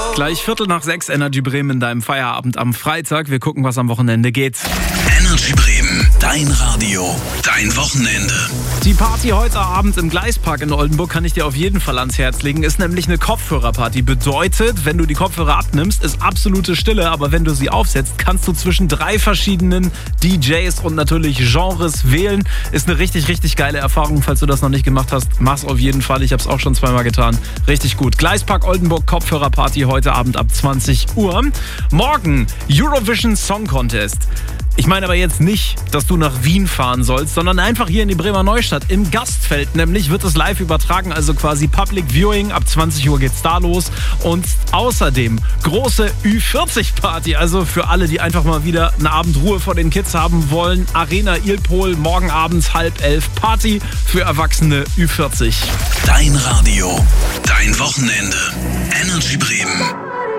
Gleich 5:45 Energy Bremen in deinem Feierabend am Freitag. Wir gucken, was am Wochenende geht. Energy Bremen, dein Radio, dein Wochenende. Die Party heute Abend im Gleispark in Oldenburg kann ich dir auf jeden Fall ans Herz legen. Ist nämlich eine Kopfhörerparty. Bedeutet, wenn du die Kopfhörer abnimmst, ist absolute Stille. Aber wenn du sie aufsetzt, kannst du zwischen 3 verschiedenen DJs und natürlich Genres wählen. Ist eine richtig, richtig geile Erfahrung. Falls du das noch nicht gemacht hast, mach's auf jeden Fall. Ich habe es auch schon zweimal getan. Richtig gut. Gleispark Oldenburg, Kopfhörerparty heute Abend ab 20 Uhr. Morgen Eurovision Song Contest. Ich meine aber jetzt nicht, dass du nach Wien fahren sollst, sondern einfach hier in die Bremer Neustadt. Im Gastfeld nämlich wird es live übertragen, also quasi Public Viewing. Ab 20 Uhr geht's da los. Und außerdem große Ü40-Party, also für alle, die einfach mal wieder eine Abendruhe vor den Kids haben wollen. Arena Ilpol, morgen abends 10:30 Party für Erwachsene Ü40. Dein Radio, dein Wochenende. Energy Bremen.